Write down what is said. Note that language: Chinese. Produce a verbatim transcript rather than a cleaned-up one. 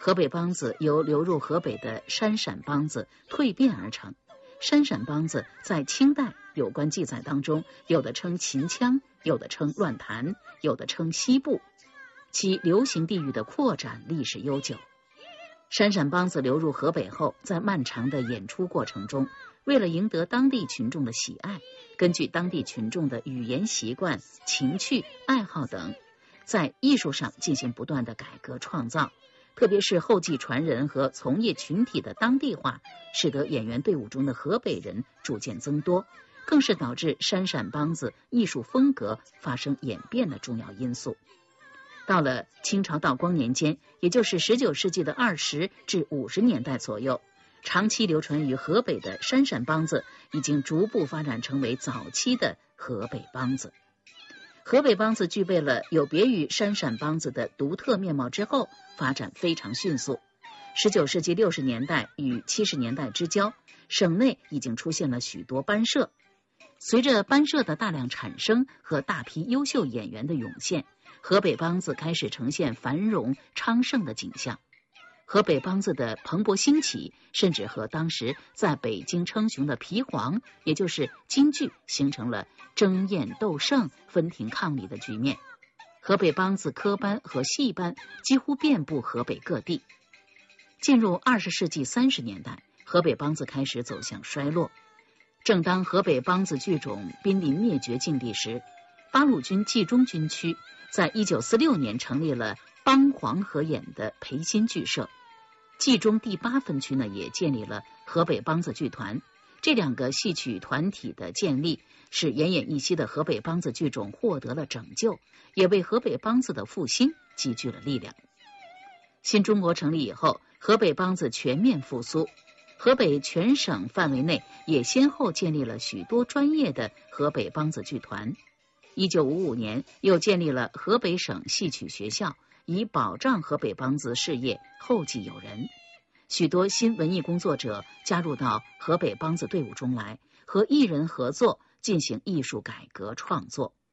河北梆子由流入河北的山陕梆子蜕变而成。山陕梆子在清代有关记载当中，有的称秦腔，有的称乱弹，有的称西部，其流行地域的扩展历史悠久。山陕梆子流入河北后，在漫长的演出过程中，为了赢得当地群众的喜爱，根据当地群众的语言习惯、情趣、爱好等，在艺术上进行不断的改革创造。特别是后继传人和从业群体的当地化，使得演员队伍中的河北人逐渐增多，更是导致山陕梆子艺术风格发生演变的重要因素。到了清朝道光年间，也就是十九世纪的二十至五十年代左右，长期流传于河北的山陕梆子已经逐步发展成为早期的河北梆子。河北梆子具备了有别于山陕梆子的独特面貌之后，发展非常迅速。十九世纪六十年代与七十年代之交，省内已经出现了许多班社。随着班社的大量产生和大批优秀演员的涌现，河北梆子开始呈现繁荣昌盛的景象。河北梆子的蓬勃兴起，甚至和当时在北京称雄的皮黄，也就是京剧，形成了争艳斗胜、分庭抗礼的局面。河北梆子科班和戏班几乎遍布河北各地。进入二十世纪三十年代，河北梆子开始走向衰落。正当河北梆子剧种濒临灭绝境地时，八路军冀中军区在一九四六年成立了梆黄合演的培新剧社。冀中第八分区呢，也建立了河北梆子剧团。这两个戏曲团体的建立，使奄奄一息的河北梆子剧种获得了拯救，也为河北梆子的复兴积聚了力量。新中国成立以后，河北梆子全面复苏，河北全省范围内也先后建立了许多专业的河北梆子剧团。一九五五年，又建立了河北省戏曲学校，以保障河北梆子事业后继有人。许多新文艺工作者加入到河北梆子队伍中来，和艺人合作进行艺术改革创作。